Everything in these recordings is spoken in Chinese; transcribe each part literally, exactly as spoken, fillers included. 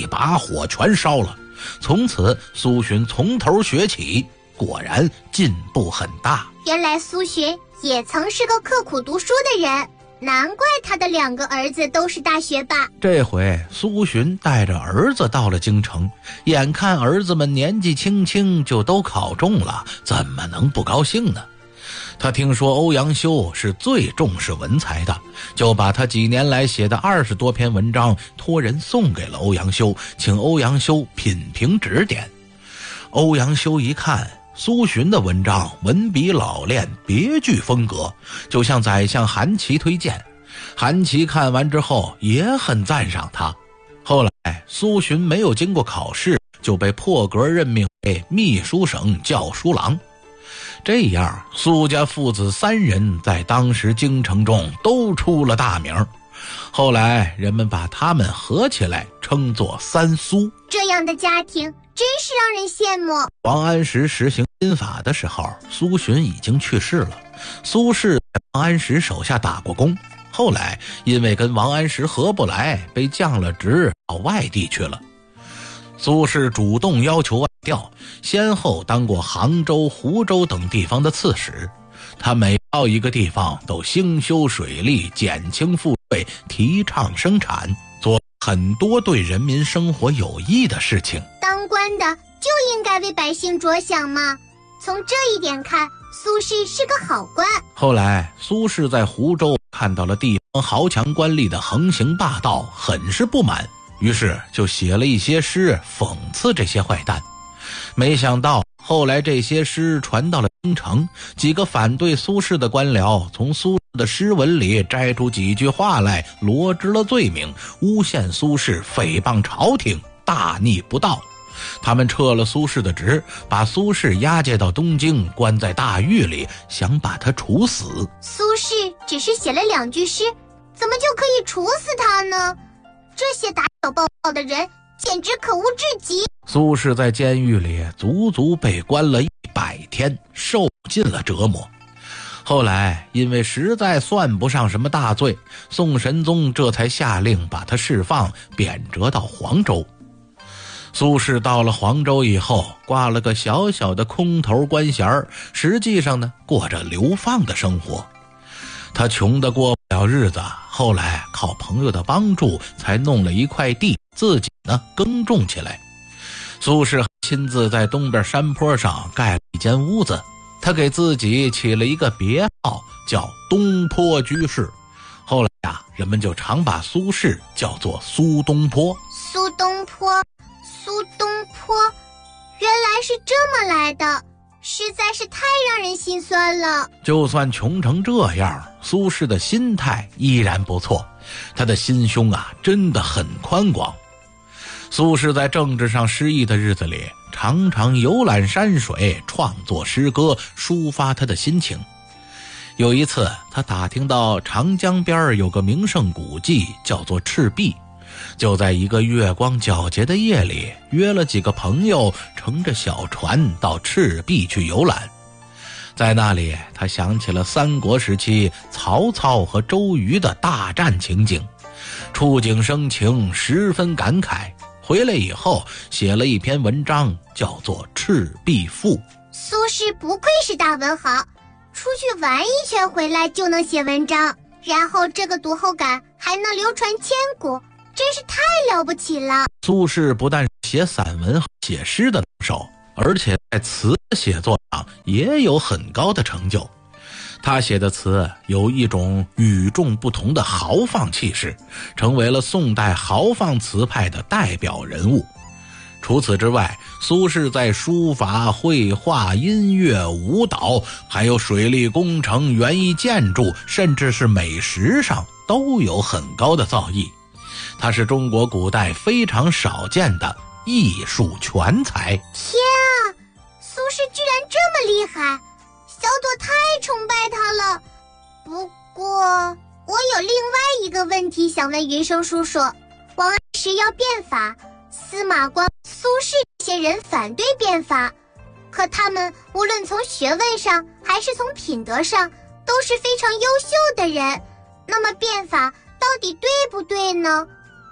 一把火全烧了。从此苏洵从头学起，果然进步很大。 原来苏洵也曾是个刻苦读书的人，难怪他的两个儿子都是大学霸。 这回苏洵带着儿子到了京城，眼看儿子们年纪轻轻就都考中了，怎么能不高兴呢？他听说欧阳修是最重视文才的，就把他几年来写的二十多篇文章托人送给了欧阳修，请欧阳修品评指点。欧阳修一看苏洵的文章文笔老练，别具风格，就向宰相韩琦推荐。韩琦看完之后也很赞赏他。后来苏洵没有经过考试，就被破格任命为秘书省校书郎。这样苏家父子三人在当时京城中都出了大名，后来人们把他们合起来称作三苏。 这样的家庭真是让人羡慕。 王安石实行新法的时候，苏洵已经去世了。苏轼在王安石手下打过工，后来因为跟王安石合不来，被降了职到外地去了。苏轼主动要求外调，先后当过杭州、湖州等地方的刺史。他每到一个地方都兴修水利，减轻赋税，提倡生产，做很多对人民生活有益的事情。 当官的就应该为百姓着想嘛。从这一点看，苏轼是个好官。 后来苏轼在湖州看到了地方豪强官吏的横行霸道，很是不满，于是就写了一些诗讽刺这些坏蛋。没想到后来这些诗传到了京城，几个反对苏轼的官僚从苏轼的诗文里摘出几句话来，罗织了罪名，诬陷苏轼诽谤朝廷，大逆不道。他们撤了苏轼的职，把苏轼押解到东京，关在大狱里，想把他处死。 苏轼只是写了两句诗，怎么就可以处死他呢？这些打小报告的人简直可恶至极。 苏轼在监狱里足足被关了一百天，受尽了折磨。后来因为实在算不上什么大罪，宋神宗这才下令把他释放，贬谪到黄州。苏轼到了黄州以后，挂了个小小的空头官衔，实际上呢，过着流放的生活。他穷得过不了日子，后来靠朋友的帮助，才弄了一块地，自己呢耕种起来。苏轼亲自在东边山坡上盖了一间屋子，他给自己起了一个别号，叫东坡居士。后来呀、啊，人们就常把苏轼叫做苏东坡。 苏东坡，苏东坡，原来是这么来的，实在是太让人心酸了。 就算穷成这样，苏轼的心态依然不错，他的心胸啊真的很宽广。苏轼在政治上失意的日子里，常常游览山水，创作诗歌，抒发他的心情。有一次他打听到长江边有个名胜古迹叫做赤壁，就在一个月光皎洁的夜里，约了几个朋友乘着小船到赤壁去游览。在那里他想起了三国时期曹操和周瑜的大战情景，触景生情，十分感慨。回来以后写了一篇文章，叫做《赤壁赋》。 苏轼不愧是大文豪，出去玩一圈回来就能写文章，然后这个读后感还能流传千古，真是太了不起了。 苏轼不但写散文和写诗的能手，而且在词写作上也有很高的成就。他写的词有一种与众不同的豪放气势，成为了宋代豪放词派的代表人物。除此之外，苏轼在书法、绘画、音乐、舞蹈，还有水利工程、园艺建筑，甚至是美食上都有很高的造诣。他是中国古代非常少见的艺术全才。 天啊，苏轼居然这么厉害，小朵太崇拜他了。不过我有另外一个问题想问云生叔叔，王安石要变法，司马光、苏轼这些人反对变法，可他们无论从学问上还是从品德上都是非常优秀的人，那么变法到底对不对呢？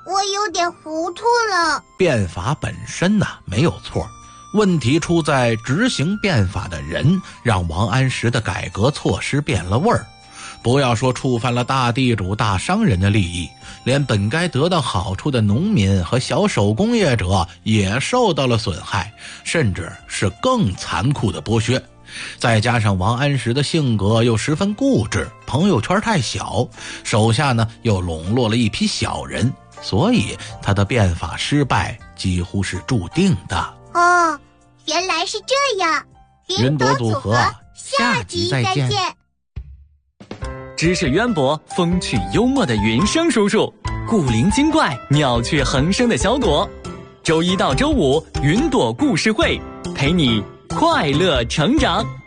我有点糊涂了。 变法本身呐、啊、没有错，问题出在执行变法的人让王安石的改革措施变了味儿。不要说触犯了大地主大商人的利益，连本该得到好处的农民和小手工业者也受到了损害，甚至是更残酷的剥削。再加上王安石的性格又十分固执，朋友圈太小，手下呢又笼络了一批小人，所以他的变法失败几乎是注定的。 哦，原来是这样。 云朵组合，下集再见。 知识渊博、风趣幽默的云生叔叔，古灵精怪、妙趣横生的小朵。周一到周五，云朵故事会陪你快乐成长。